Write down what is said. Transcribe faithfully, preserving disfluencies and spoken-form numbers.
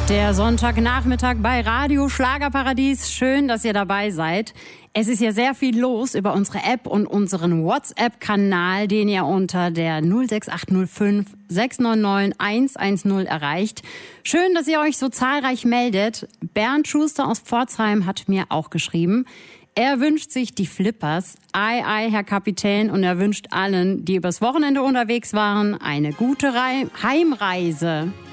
Der Sonntagnachmittag bei Radio Schlagerparadies. Schön, dass ihr dabei seid. Es ist ja sehr viel los über unsere App und unseren WhatsApp-Kanal, den ihr unter der null sechs acht null fünf sechs neun neun eins eins null erreicht. Schön, dass ihr euch so zahlreich meldet. Bernd Schuster aus Pforzheim hat mir auch geschrieben. Er wünscht sich die Flippers. Ei, ei, Herr Kapitän. Und er wünscht allen, die übers Wochenende unterwegs waren, eine gute Heimreise.